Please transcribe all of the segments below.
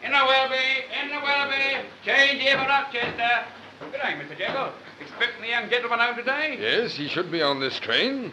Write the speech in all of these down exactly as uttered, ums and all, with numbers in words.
In the Welby, in the Welby. Change here for Rochester. Good day, Mister Jekyll. Expecting the young gentleman home today? Yes, he should be on this train.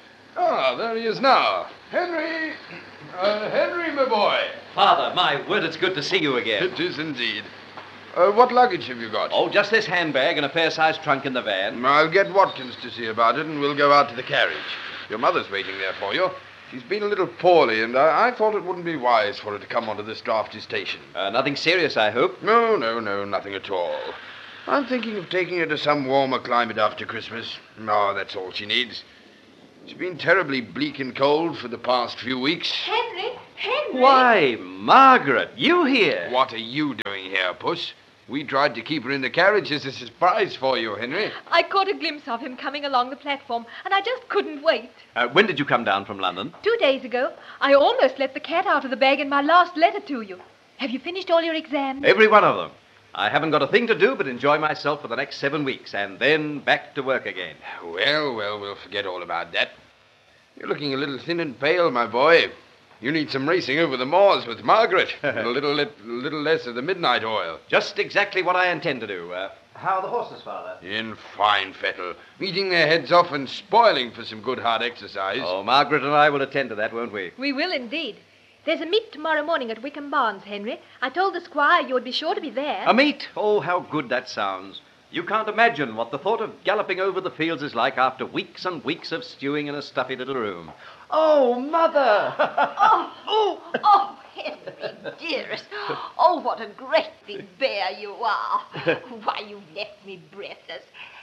Ah, there he is now. Henry! Uh, Henry, my boy. Father, my word, it's good to see you again. It is indeed. Uh, what luggage have you got? Oh, just this handbag and a fair-sized trunk in the van. I'll get Watkins to see about it, and we'll go out to the carriage. Your mother's waiting there for you. She's been a little poorly, and I, I thought it wouldn't be wise for her to come onto this drafty station. Uh, nothing serious, I hope? No, no, no, nothing at all. I'm thinking of taking her to some warmer climate after Christmas. No, that's all she needs. It's been terribly bleak and cold for the past few weeks. Henry, Henry. Why, Margaret, you here? What are you doing here, Puss? We tried to keep her in the carriage as a surprise for you, Henry. I caught a glimpse of him coming along the platform, and I just couldn't wait. Uh, when did you come down from London? Two days ago, I almost let the cat out of the bag in my last letter to you. Have you finished all your exams? Every one of them. I haven't got a thing to do but enjoy myself for the next seven weeks, and then back to work again. Well, well, we'll forget all about that. You're looking a little thin and pale, my boy. You need some racing over the moors with Margaret. And a little, li- little less of the midnight oil. Just exactly what I intend to do. Uh, how are the horses, Father? In fine fettle. Eating their heads off and spoiling for some good hard exercise. Oh, Margaret and I will attend to that, won't we? We will indeed. There's a meet tomorrow morning at Wickham Barns, Henry. I told the squire you would be sure to be there. A meet? Oh, how good that sounds. You can't imagine what the thought of galloping over the fields is like after weeks and weeks of stewing in a stuffy little room. Oh, Mother! oh, oh, oh, Henry, dearest. Oh, what a great big bear you are. Why, you've left me breathless.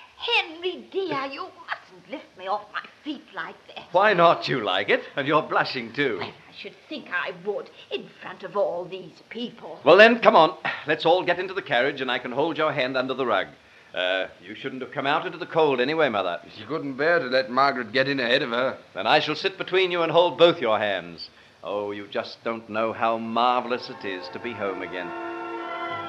Henry, dear, you mustn't lift me off my feet like that. Why not? You like it, and you're blushing, too. Well, I should think I would, in front of all these people. Well, then, come on. Let's all get into the carriage, and I can hold your hand under the rug. Uh, you shouldn't have come out into the cold anyway, Mother. She couldn't bear to let Margaret get in ahead of her. Then I shall sit between you and hold both your hands. Oh, you just don't know how marvelous it is to be home again.